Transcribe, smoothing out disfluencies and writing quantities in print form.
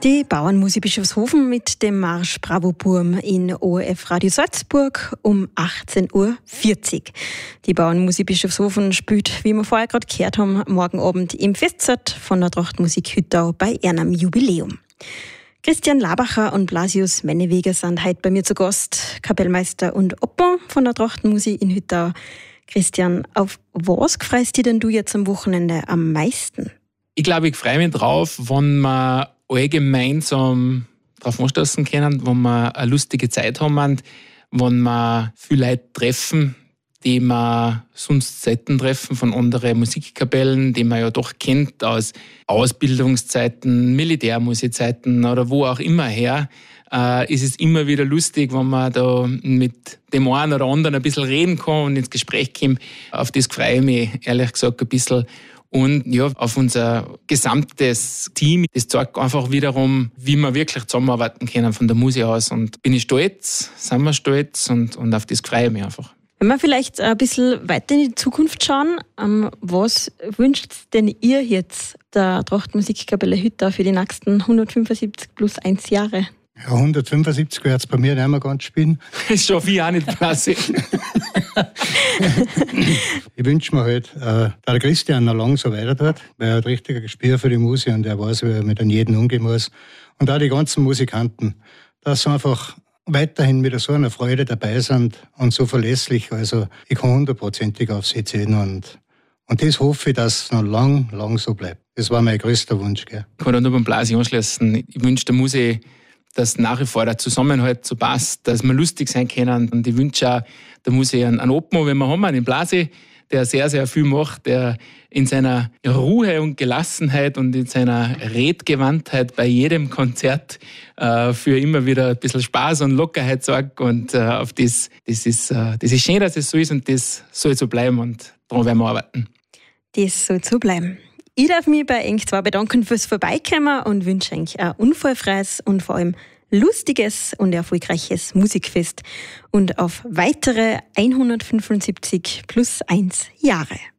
Die Bauernmusik Bischofshofen mit dem Marsch Bravo Burm in ORF Radio Salzburg um 18.40 Uhr. Die Bauernmusik Bischofshofen spielt, wie wir vorher gerade gehört haben, morgen Abend im Festsaal von der Trachtmusik Hüttau bei ihrem Jubiläum. Christian Labacher und Blasius Menneweger sind heute bei mir zu Gast, Kapellmeister und Obmann von der Trachtmusik in Hüttau. Christian, auf was freust dich denn du jetzt am Wochenende am meisten? Ich glaube, ich freue mich drauf, wenn wir alle gemeinsam drauf anstoßen können, wenn wir eine lustige Zeit haben und wenn wir viele Leute treffen, die wir sonst selten treffen von anderen Musikkapellen, die man ja doch kennt aus Ausbildungszeiten, Militärmusikzeiten oder wo auch immer her. Ist es immer wieder lustig, wenn man da mit dem einen oder anderen ein bisschen reden kann und ins Gespräch kommt. Auf das freue ich mich, ehrlich gesagt, ein bisschen. Und ja, auf unser gesamtes Team. Das zeigt einfach wiederum, wie wir wirklich zusammenarbeiten können von der Musik aus. Und bin ich stolz, sind wir stolz und auf das freue ich mich einfach. Wenn wir vielleicht ein bisschen weiter in die Zukunft schauen, was wünscht denn ihr jetzt der Trachtmusikkapelle Hüttau für die nächsten 175 plus 1 Jahre? Ja, 175 wird es bei mir nicht mehr ganz spielen. Das schaffe ich auch nicht, Blasi. Ich wünsche mir halt, dass der Christian noch lange so weiter tut, weil er hat richtig ein Gespür für die Musik und er weiß, wie er mit jedem umgehen muss. Und auch die ganzen Musikanten, dass sie einfach weiterhin mit so einer Freude dabei sind und so verlässlich. Also ich kann 100%ig auf sie zählen und das hoffe ich, dass es noch lang so bleibt. Das war mein größter Wunsch. Gell. Ich kann da nur beim Blasi anschließen. Ich wünsche der Musik, dass nach wie vor der Zusammenhalt so passt, dass wir lustig sein können. Und ich wünsche auch der Musik einen Obmann, wenn wir haben, einen Blasi, der sehr, sehr viel macht, der in seiner Ruhe und Gelassenheit und in seiner Redgewandtheit bei jedem Konzert für immer wieder ein bisschen Spaß und Lockerheit sorgt. Und auf das ist schön, dass es so ist und das soll so bleiben und daran werden wir arbeiten. Das soll so bleiben. Ich darf mich bei euch zwar bedanken fürs Vorbeikommen und wünsche euch ein unfallfreies und vor allem lustiges und erfolgreiches Musikfest und auf weitere 175 plus 1 Jahre.